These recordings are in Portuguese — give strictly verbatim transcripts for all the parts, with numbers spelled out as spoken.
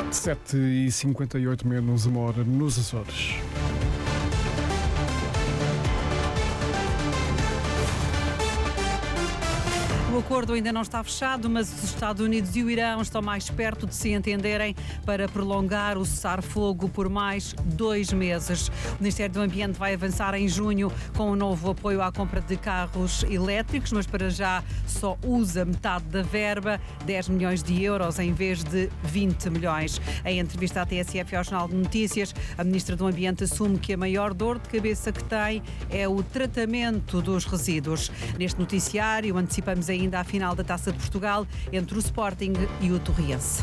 sete e cinquenta e oito menos uma hora nos Açores. O acordo ainda não está fechado, mas os Estados Unidos e o Irão estão mais perto de se entenderem para prolongar o cessar-fogo por mais dois meses. O Ministério do Ambiente vai avançar em junho com um novo apoio à compra de carros elétricos, mas para já só usa metade da verba, dez milhões de euros em vez de vinte milhões. Em entrevista à T S F e ao Jornal de Notícias, a Ministra do Ambiente assume que a maior dor de cabeça que tem é o tratamento dos resíduos. Neste noticiário antecipamos ainda a final da Taça de Portugal entre o Sporting e o Torriense.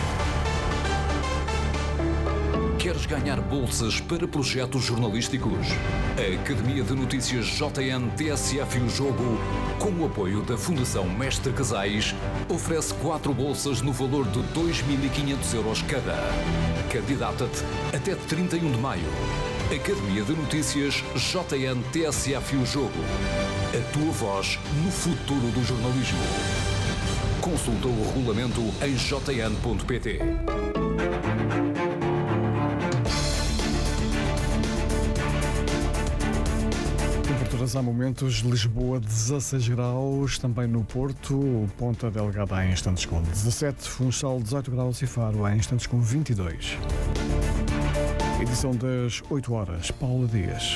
Queres ganhar bolsas para projetos jornalísticos? A Academia de Notícias J N T S F e o Jogo, com o apoio da Fundação Mestre Casais, oferece quatro bolsas no valor de dois mil e quinhentos euros cada. Candidata-te até trinta e um de maio. Academia de Notícias J N T S F e o Jogo. A tua voz no futuro do jornalismo. Consulta o regulamento em j n ponto p t. Temperaturas há momentos, Lisboa dezasseis graus, também no Porto, Ponta Delgada há instantes com dezassete, Funchal dezoito graus e Faro há instantes com vinte e dois. Edição das oito horas, Paula Dias.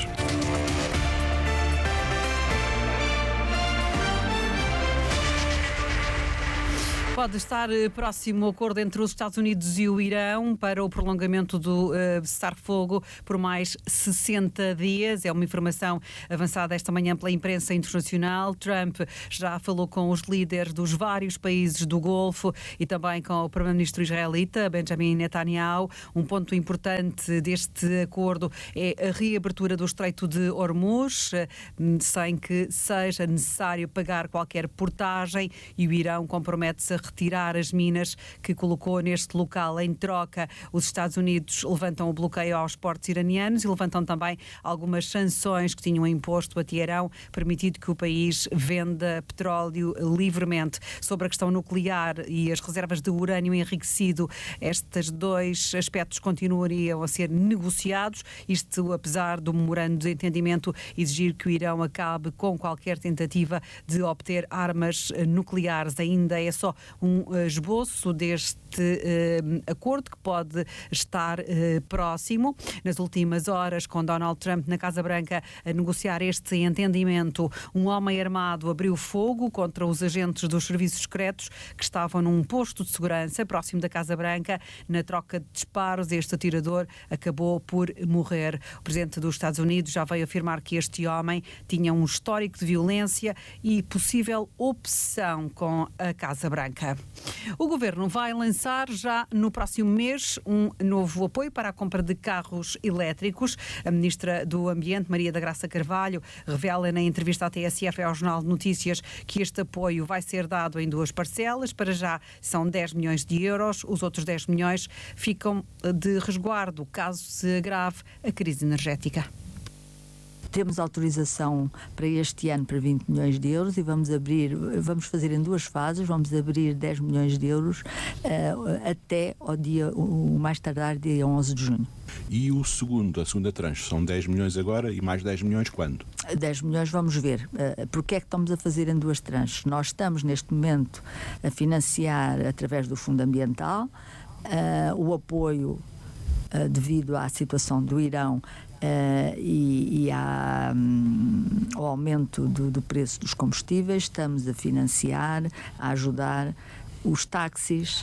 Pode estar próximo o acordo entre os Estados Unidos e o Irão para o prolongamento do uh, cessar-fogo por mais sessenta dias. É uma informação avançada esta manhã pela imprensa internacional. Trump já falou com os líderes dos vários países do Golfo e também com o primeiro-ministro israelita, Benjamin Netanyahu. Um ponto importante deste acordo é a reabertura do Estreito de Hormuz, sem que seja necessário pagar qualquer portagem, e o Irão compromete-se a retirar as minas que colocou neste local. Em troca, os Estados Unidos levantam o bloqueio aos portos iranianos e levantam também algumas sanções que tinham imposto a Teherão, permitido que o país venda petróleo livremente. Sobre a questão nuclear e as reservas de urânio enriquecido, estes dois aspectos continuariam a ser negociados, isto apesar do memorando de entendimento exigir que o Irão acabe com qualquer tentativa de obter armas nucleares. Ainda é só um esboço deste uh, acordo que pode estar uh, próximo. Nas últimas horas, com Donald Trump na Casa Branca a negociar este entendimento, um homem armado abriu fogo contra os agentes dos serviços secretos que estavam num posto de segurança próximo da Casa Branca. Na troca de disparos, este atirador acabou por morrer. O presidente dos Estados Unidos já veio afirmar que este homem tinha um histórico de violência e possível obsessão com a Casa Branca. O Governo vai lançar já no próximo mês um novo apoio para a compra de carros elétricos. A Ministra do Ambiente, Maria da Graça Carvalho, revela na entrevista à T S F e ao Jornal de Notícias que este apoio vai ser dado em duas parcelas. Para já são dez milhões de euros. Os outros dez milhões ficam de resguardo caso se agrave a crise energética. Temos autorização para este ano para vinte milhões de euros e vamos abrir, vamos fazer em duas fases, vamos abrir dez milhões de euros uh, até ao dia, o mais tardar, dia onze de junho. E o segundo, a segunda tranche, são dez milhões agora e mais dez milhões quando? dez milhões vamos ver. Uh, porque é que estamos a fazer em duas tranches? Nós estamos neste momento a financiar através do Fundo Ambiental uh, o apoio Uh, devido à situação do Irão uh, e, e à, um, ao aumento do, do preço dos combustíveis. Estamos a financiar, a ajudar os táxis,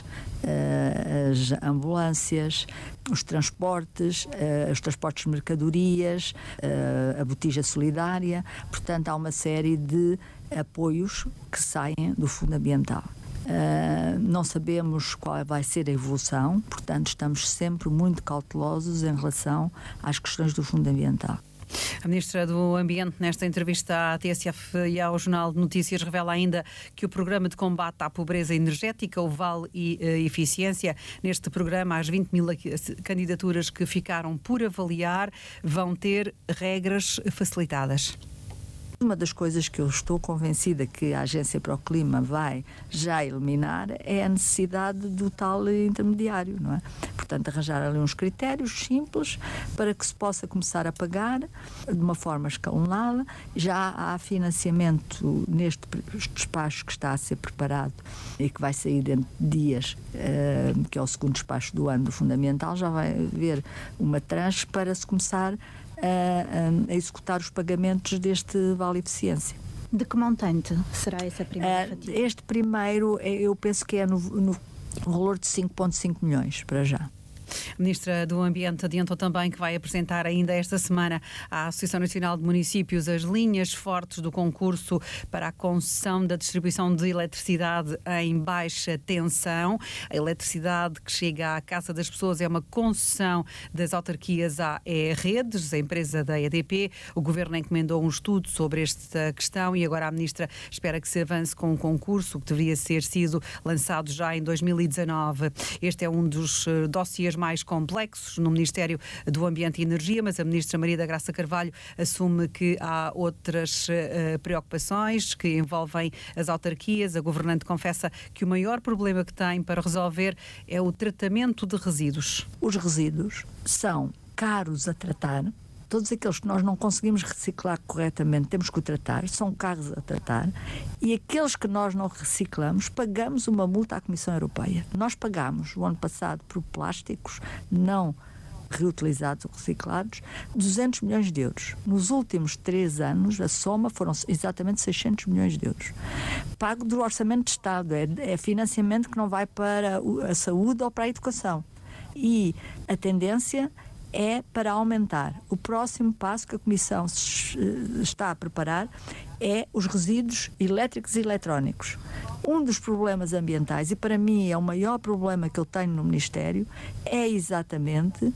uh, as ambulâncias, os transportes, uh, os transportes de mercadorias, uh, a botija solidária. Portanto, há uma série de apoios que saem do Fundo Ambiental. Uh, não sabemos qual vai ser a evolução, portanto estamos sempre muito cautelosos em relação às questões do Fundo Ambiental. A Ministra do Ambiente, nesta entrevista à T S F e ao Jornal de Notícias, revela ainda que o Programa de Combate à Pobreza Energética, o Vale e uh, Eficiência, neste programa, as vinte mil candidaturas que ficaram por avaliar, vão ter regras facilitadas. Uma das coisas que eu estou convencida que a Agência para o Clima vai já eliminar é a necessidade do tal intermediário, não é? portanto, arranjar ali uns critérios simples para que se possa começar a pagar de uma forma escalonada. Já há financiamento neste despacho que está a ser preparado e que vai sair dentro de dias, que é o segundo despacho do ano do Fundamental. Já vai haver uma tranche para se começar a, a executar os pagamentos deste Vale Eficiência. De que montante será essa primeira fatia? Este primeiro, eu penso que é no, no valor de cinco vírgula cinco milhões para já. A Ministra do Ambiente adiantou também que vai apresentar ainda esta semana à Associação Nacional de Municípios as linhas fortes do concurso para a concessão da distribuição de eletricidade em baixa tensão. A eletricidade que chega à casa das pessoas é uma concessão das autarquias à E-Redes, a empresa da E D P. O Governo encomendou um estudo sobre esta questão e agora a Ministra espera que se avance com o concurso, que deveria ser sido lançado já em dois mil e dezanove. Este é um dos dossiês mais complexos no Ministério do Ambiente e Energia, mas a Ministra Maria da Graça Carvalho assume que há outras uh, preocupações que envolvem as autarquias. A governante confessa que o maior problema que tem para resolver é o tratamento de resíduos. Os resíduos são caros a tratar. Todos aqueles que nós não conseguimos reciclar corretamente, temos que o tratar, são caros a tratar, e aqueles que nós não reciclamos, pagamos uma multa à Comissão Europeia. Nós pagamos, o ano passado, por plásticos não reutilizados ou reciclados, duzentos milhões de euros. Nos últimos três anos, a soma foram exatamente seiscentos milhões de euros. Pago do Orçamento de Estado, é, é financiamento que não vai para a saúde ou para a educação. E a tendência é para aumentar. O próximo passo que a Comissão está a preparar é os resíduos elétricos e eletrónicos. Um dos problemas ambientais, e para mim é o maior problema que eu tenho no Ministério, é exatamente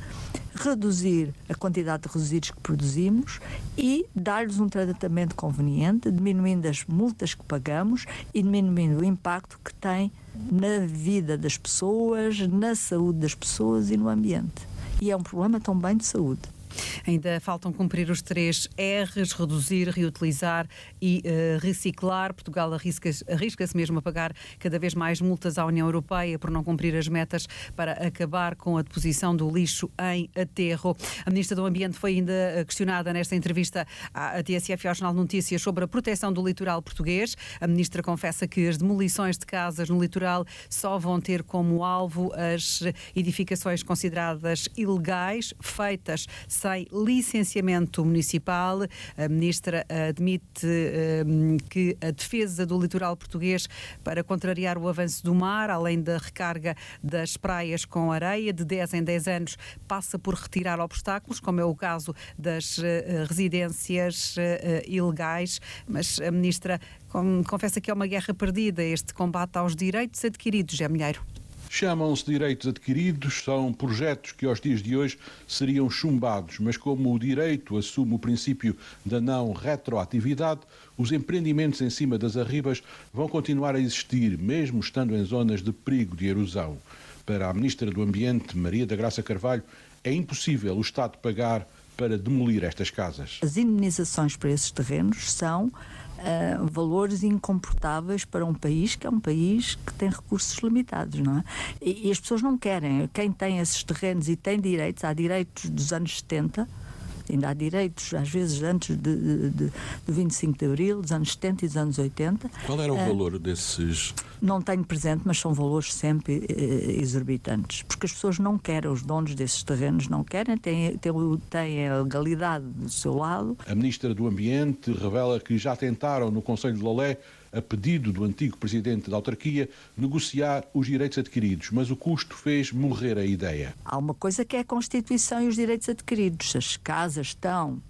reduzir a quantidade de resíduos que produzimos e dar-lhes um tratamento conveniente, diminuindo as multas que pagamos e diminuindo o impacto que tem na vida das pessoas, na saúde das pessoas e no ambiente. E é um problema também de saúde. Ainda faltam cumprir os três R's: reduzir, reutilizar e uh, reciclar. Portugal arrisca-se, arrisca-se mesmo a pagar cada vez mais multas à União Europeia por não cumprir as metas para acabar com a deposição do lixo em aterro. A Ministra do Ambiente foi ainda questionada nesta entrevista à T S F e ao Jornal de Notícias sobre a proteção do litoral português. A Ministra confessa que as demolições de casas no litoral só vão ter como alvo as edificações consideradas ilegais, feitas sem licenciamento municipal. A Ministra admite um, que a defesa do litoral português para contrariar o avanço do mar, além da recarga das praias com areia, de dez em dez anos, passa por retirar obstáculos, como é o caso das uh, residências uh, ilegais. Mas a Ministra com, confessa que é uma guerra perdida, este combate aos direitos adquiridos, José Milheiro. Chamam-se direitos adquiridos, são projetos que aos dias de hoje seriam chumbados, mas como o direito assume o princípio da não retroatividade, os empreendimentos em cima das arribas vão continuar a existir, mesmo estando em zonas de perigo de erosão. Para a Ministra do Ambiente, Maria da Graça Carvalho, é impossível o Estado pagar para demolir estas casas. As indenizações para esses terrenos são Uh, valores incomportáveis para um país que é um país que tem recursos limitados, não é? E, e as pessoas não querem. Quem tem esses terrenos e tem direitos, há direitos dos anos setenta, ainda há direitos, às vezes, antes de, de, de, do vinte e cinco de Abril, dos anos setenta e dos anos oitenta. Qual era o uh, valor desses? Não tenho presente, mas são valores sempre uh, exorbitantes, porque as pessoas não querem, os donos desses terrenos não querem, têm, têm, têm a legalidade do seu lado. A Ministra do Ambiente revela que já tentaram no Conselho de Lolé, a pedido do antigo presidente da autarquia, negociar os direitos adquiridos, mas o custo fez morrer a ideia. Há uma coisa que é a Constituição e os direitos adquiridos. As casas estão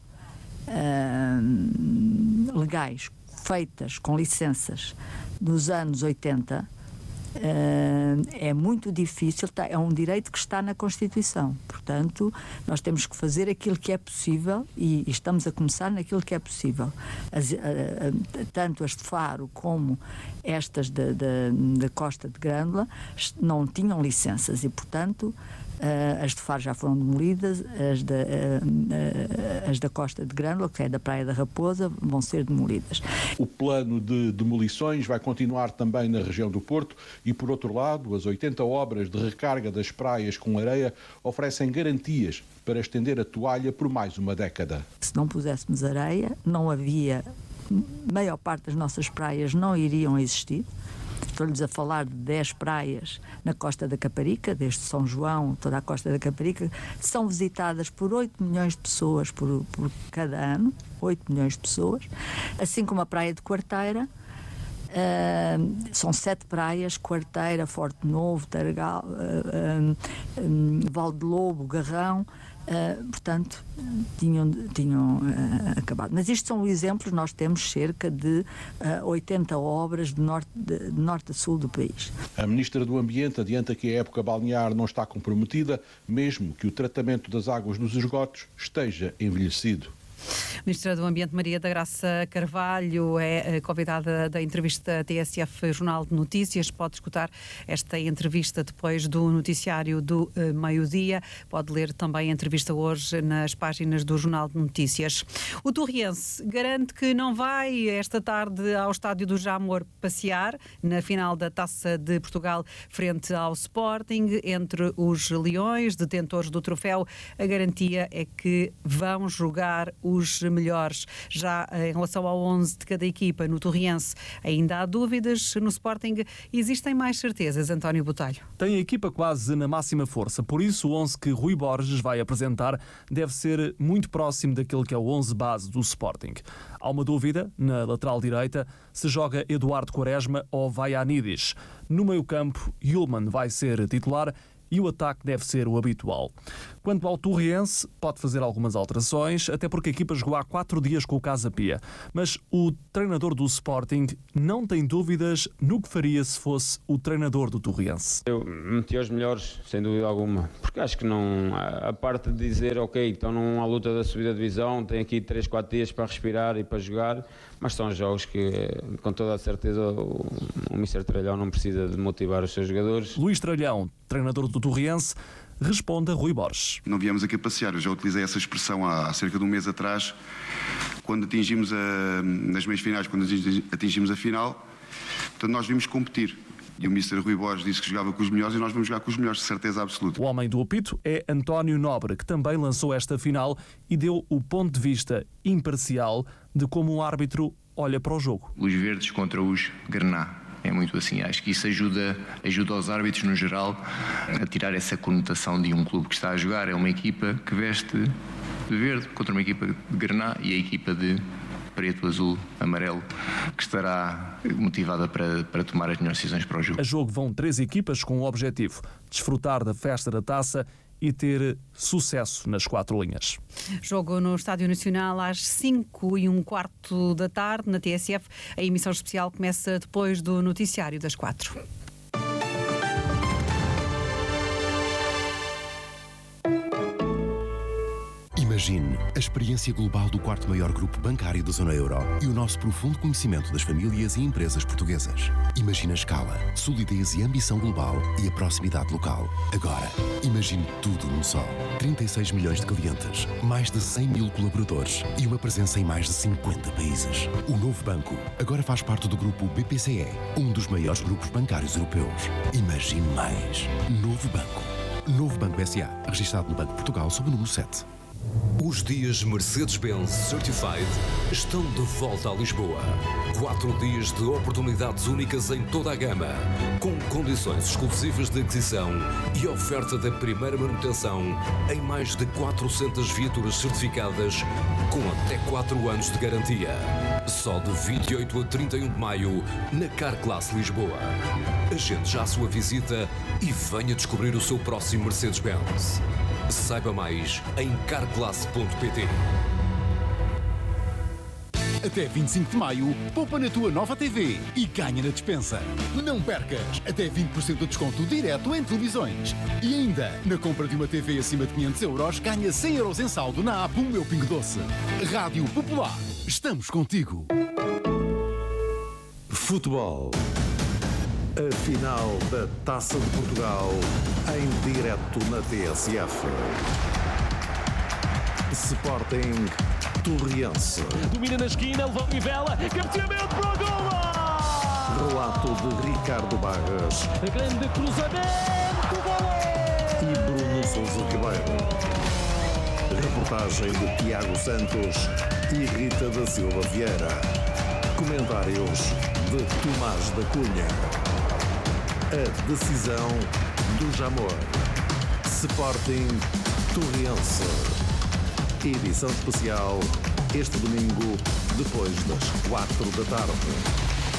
uh, legais, feitas com licenças dos anos oitenta, Uh, é muito difícil, tá, é um direito que está na Constituição. Portanto, nós temos que fazer aquilo que é possível e, e estamos a começar naquilo que é possível. As, uh, uh, tanto as de Faro como estas da, da, da Costa de Grândola não tinham licenças e, portanto, Uh, as de Faro já foram demolidas, as da, uh, uh, as da Costa de Grândola, que é da Praia da Raposa, vão ser demolidas. O plano de demolições vai continuar também na região do Porto e, por outro lado, as oitenta obras de recarga das praias com areia oferecem garantias para estender a toalha por mais uma década. Se não puséssemos areia, não havia, a maior parte das nossas praias não iriam existir. Estou-lhes a falar de dez praias na Costa da Caparica, desde São João, toda a Costa da Caparica, são visitadas por oito milhões de pessoas por, por cada ano, oito milhões de pessoas, assim como a Praia de Quarteira. Uh, são sete praias: Quarteira, Forte Novo, Targal, uh, uh, um, Val de Lobo, Garrão. Uh, portanto, tinham, tinham uh, acabado. Mas isto são exemplos. Nós temos cerca de uh, oitenta obras de norte, de, de norte a sul do país. A Ministra do Ambiente adianta que a época balnear não está comprometida, mesmo que o tratamento das águas dos esgotos esteja envelhecido. Ministra do Ambiente Maria da Graça Carvalho é convidada da entrevista T S F Jornal de Notícias. Pode escutar esta entrevista depois do noticiário do uh, meio-dia. Pode ler também a entrevista hoje nas páginas do Jornal de Notícias. O Torriense garante que não vai esta tarde ao Estádio do Jamor passear na final da Taça de Portugal frente ao Sporting. Entre os leões, detentores do troféu, a garantia é que vão jogar os melhores. Já em relação ao onze de cada equipa, no Torriense ainda há dúvidas. No Sporting existem mais certezas. António Botelho. Tem a equipa quase na máxima força, por isso o onze que Rui Borges vai apresentar deve ser muito próximo daquele que é o onze base do Sporting. Há uma dúvida na lateral direita se joga Eduardo Quaresma ou Vaianidis. No meio-campo, Yulman vai ser titular e o ataque deve ser o habitual. Quanto ao Torriense, pode fazer algumas alterações, até porque a equipa jogou há quatro dias com o Casa Pia. Mas o treinador do Sporting não tem dúvidas no que faria se fosse o treinador do Torriense. Eu meti os melhores, sem dúvida alguma, porque acho que não, a parte de dizer, ok, estão numa luta da subida de divisão, tem aqui três, quatro dias para respirar e para jogar, mas são jogos que, com toda a certeza, o, o mister Tralhão não precisa de motivar os seus jogadores. Luís Tralhão, treinador do Torriense, responde a Rui Borges. Não viemos aqui a passear, eu já utilizei essa expressão há, há cerca de um mês atrás, quando atingimos a, nas meias finais, quando atingimos a final. Portanto, nós vimos competir. E o mister Rui Borges disse que jogava com os melhores e nós vamos jogar com os melhores, de certeza absoluta. O homem do apito é António Nobre, que também lançou esta final e deu o ponto de vista imparcial de como um árbitro olha para o jogo. Os verdes contra os Grená. É muito assim, acho que isso ajuda, ajuda os árbitros no geral a tirar essa conotação de um clube que está a jogar. É uma equipa que veste de verde contra uma equipa de Grená e a equipa de preto, azul, amarelo, que estará motivada para, para tomar as melhores decisões para o jogo. A jogo vão três equipas com o objetivo de desfrutar da festa da taça e ter sucesso nas quatro linhas. Jogo no Estádio Nacional às cinco e um quarto da tarde, na T S F. A emissão especial começa depois do noticiário das quatro. Imagine a experiência global do quarto maior grupo bancário da zona euro e o nosso profundo conhecimento das famílias e empresas portuguesas. Imagine a escala, solidez e ambição global e a proximidade local. Agora, imagine tudo num só. trinta e seis milhões de clientes, mais de cem mil colaboradores e uma presença em mais de cinquenta países. O novo banco agora faz parte do grupo B P C E, um dos maiores grupos bancários europeus. Imagine mais. Novo Banco. Novo Banco S A, registado no Banco de Portugal sob o número sete. Os dias Mercedes-Benz Certified estão de volta a Lisboa. Quatro dias de oportunidades únicas em toda a gama, com condições exclusivas de aquisição e oferta da primeira manutenção em mais de quatrocentas viaturas certificadas com até quatro anos de garantia. Só de vinte e oito a trinta e um de maio na Carclass Lisboa. Agende já a sua visita e venha descobrir o seu próximo Mercedes-Benz. Saiba mais em carclass ponto pt. Até vinte e cinco de maio, poupa na tua nova T V e ganha na despensa. Não percas! Até vinte por cento de desconto direto em televisões. E ainda, na compra de uma T V acima de quinhentos euros, ganha cem euros em saldo na app O Meu Pingo Doce. Rádio Popular. Estamos contigo. Futebol. A final da Taça de Portugal em direto na T S F. Sporting Torriense. Domina na esquina, levou Rivela, cabeceamento para o golo! Relato de Ricardo Barras. Grande cruzamento, golo! E Bruno Sousa Ribeiro. Reportagem de Tiago Santos e Rita da Silva Vieira. Comentários de Tomás da Cunha. A decisão do Jamor. Sporting Torriense. Edição especial este domingo, depois das quatro da tarde.